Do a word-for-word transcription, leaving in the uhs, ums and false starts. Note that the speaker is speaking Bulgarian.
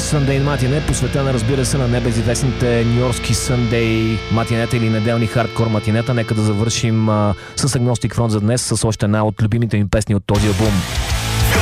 Sunday Matinee, посветена, разбира се, на небезизвестните нюйоркски Sunday матинета или неделни хардкор матинета. Нека да завършим а, с Agnostic Front за днес, с още една от любимите ми песни от този албум.